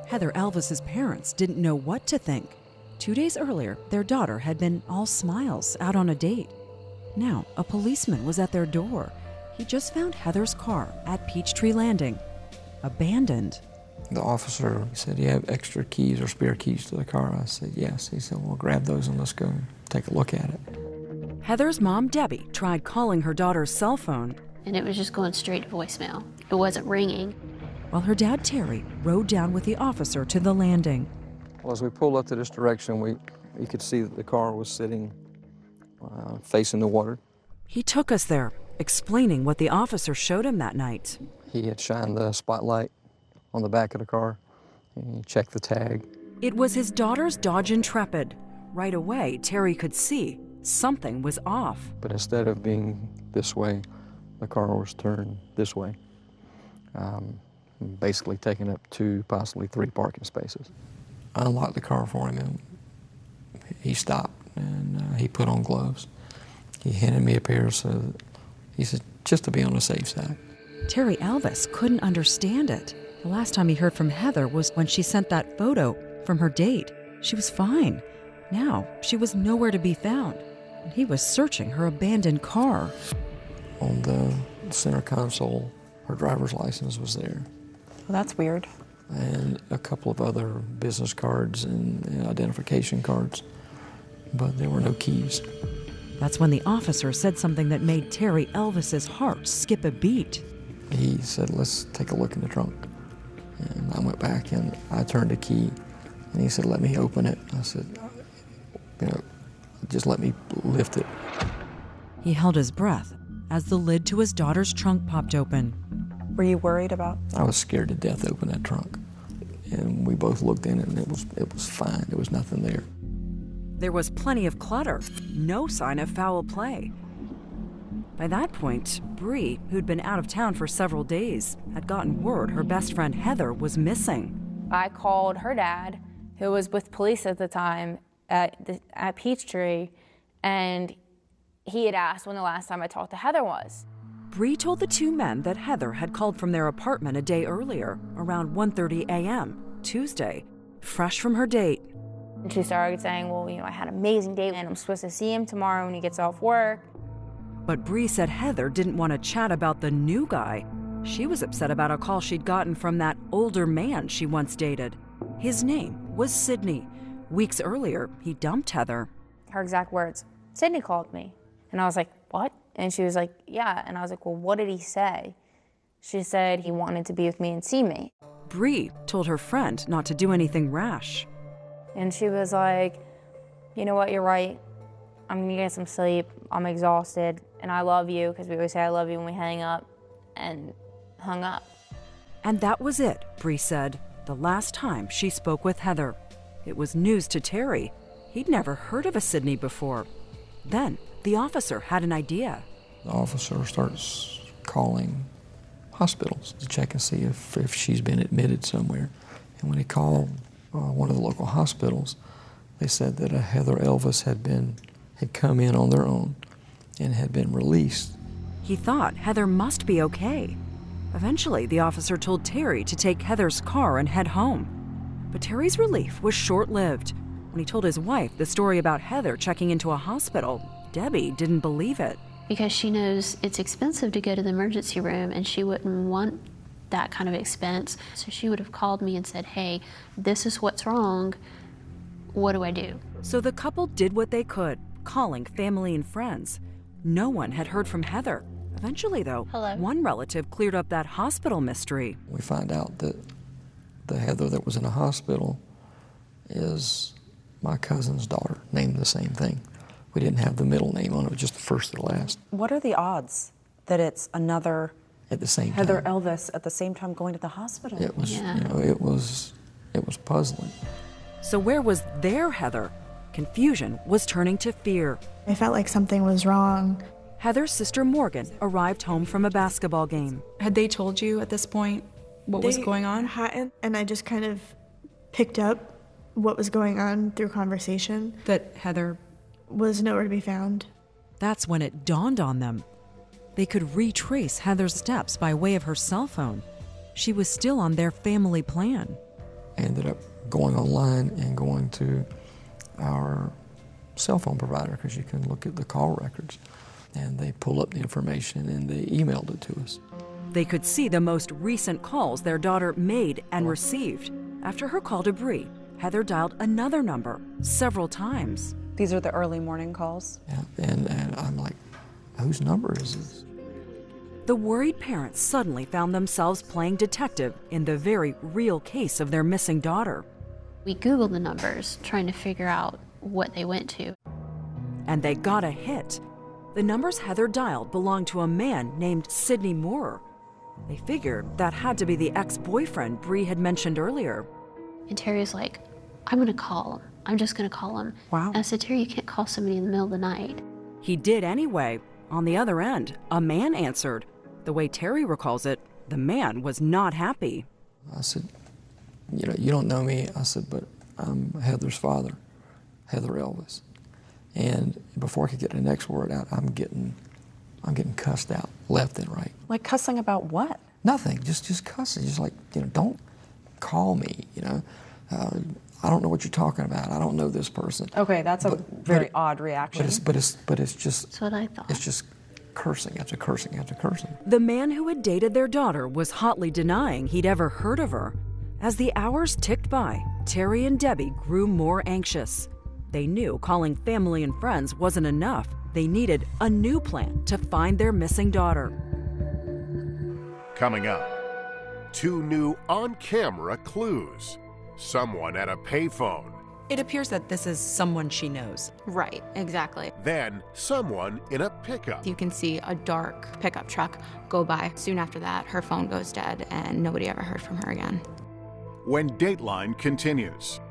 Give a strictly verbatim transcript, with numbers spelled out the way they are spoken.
Heather Elvis's parents didn't know what to think. Two days earlier, their daughter had been all smiles out on a date. Now, a policeman was at their door. He just found Heather's car at Peachtree Landing, abandoned. The officer said, "Do you have extra keys or spare keys to the car?" I said, "Yes." He said, "Well, grab those and let's go take a look at it." Heather's mom, Debbie, tried calling her daughter's cell phone, and it was just going straight to voicemail. It wasn't ringing. While her dad, Terry, rode down with the officer to the landing. Well, as we pulled up to this direction, we you could see that the car was sitting uh, facing the water. He took us there, explaining what the officer showed him that night. He had shined the spotlight on the back of the car, and he checked the tag. It was his daughter's Dodge Intrepid. Right away, Terry could see something was off. But instead of being this way, the car was turned this way, um, basically taking up two, possibly three parking spaces. I unlocked the car for him, and he stopped, and uh, he put on gloves. He handed me a pair, so he said, just to be on the safe side. Terry Elvis couldn't understand it. The last time he heard from Heather was when she sent that photo from her date. She was fine. Now, she was nowhere to be found, and he was searching her abandoned car. On the center console, her driver's license was there. Well, that's weird. And a couple of other business cards and, and identification cards, but there were no keys. That's when the officer said something that made Terry Elvis's heart skip a beat. He said, "Let's take a look in the trunk." And I went back and I turned the key, and he said, "Let me open it." I said, "You know, just let me lift it." He held his breath as the lid to his daughter's trunk popped open. Were you worried about? I was scared to death to open that trunk. And we both looked in it, and it was, it was fine. There was nothing there. There was plenty of clutter, no sign of foul play. By that point, Bree, who'd been out of town for several days, had gotten word her best friend Heather was missing. I called her dad, who was with police at the time at, the, at Peachtree, and he had asked when the last time I talked to Heather was. Bree told the two men that Heather had called from their apartment a day earlier, around one thirty a.m., Tuesday, fresh from her date. And she started saying, well, you know, I had an amazing day, and I'm supposed to see him tomorrow when he gets off work. But Bree said Heather didn't want to chat about the new guy. She was upset about a call she'd gotten from that older man she once dated. His name was Sidney. Weeks earlier, he dumped Heather. Her exact words, "Sidney called me." And I was like, "What?" And she was like, "Yeah." And I was like, "Well, what did he say?" She said he wanted to be with me and see me. Bree told her friend not to do anything rash. And she was like, "You know what, you're right. I'm gonna get some sleep. I'm exhausted, and I love you," because we always say I love you when we hang up, and hung up. And that was it, Bree said, the last time she spoke with Heather. It was news to Terry. He'd never heard of a Sidney before. Then the officer had an idea. The officer starts calling hospitals to check and see if, if she's been admitted somewhere. And when he called uh, one of the local hospitals, they said that a Heather Elvis had been had come in on their own and had been released. He thought Heather must be okay. Eventually, the officer told Terry to take Heather's car and head home. But Terry's relief was short-lived. When he told his wife the story about Heather checking into a hospital, Debbie didn't believe it. Because she knows it's expensive to go to the emergency room, and she wouldn't want that kind of expense. So she would have called me and said, "Hey, this is what's wrong. What do I do?" So the couple did what they could, calling family and friends. No one had heard from Heather. Eventually, though, Hello? one relative cleared up that hospital mystery. We find out that the Heather that was in the hospital is my cousin's daughter, named the same thing. We didn't have the middle name on it, just the first to the last. What are the odds that it's another At the same Heather time. Elvis at the same time going to the hospital? It was, Yeah. you know, it was, it was puzzling. So where was their Heather? Confusion was turning to fear. I felt like something was wrong. Heather's sister Morgan arrived home from a basketball game. Had they told you at this point what was They going on? hadn't, and I just kind of picked up what was going on through conversation. That Heather Was nowhere to be found. That's when it dawned on them. They could retrace Heather's steps by way of her cell phone. She was still on their family plan. I ended up going online and going to our cell phone provider, because you can look at the call records, and they pull up the information and they emailed it to us. They could see the most recent calls their daughter made and received. After her call to Bree, Heather dialed another number several times. These are the early morning calls? Yeah, and, and I'm like, whose number is this? The worried parents suddenly found themselves playing detective in the very real case of their missing daughter. We Googled the numbers, trying to figure out what they went to. And they got a hit. The numbers Heather dialed belonged to a man named Sidney Moore. They figured that had to be the ex-boyfriend Bree had mentioned earlier. And Terry was like, I'm gonna call him. I'm just gonna call him. Wow. And I said, Terry, you can't call somebody in the middle of the night. He did anyway. On the other end, a man answered. The way Terry recalls it, the man was not happy. I said, you know, you don't know me. I said, but I'm Heather's father, Heather Elvis. And before I could get the next word out, I'm getting, I'm getting cussed out left and right. Like cussing about what? Nothing, just just cussing, just like, you know, don't call me, you know. Uh, I don't know what you're talking about. I don't know this person. Okay, that's a But- very but- odd reaction. But it's, but it's, but it's just, That's what I thought. it's just cursing after cursing after cursing. The man who had dated their daughter was hotly denying he'd ever heard of her. As the hours ticked by, Terry and Debbie grew more anxious. They knew calling family and friends wasn't enough. They needed a new plan to find their missing daughter. Coming up, two new on-camera clues. Someone at a payphone. It appears that this is someone she knows. Right, exactly. Then someone in a pickup. You can see a dark pickup truck go by. Soon after that, her phone goes dead and nobody ever heard from her again. When Dateline continues.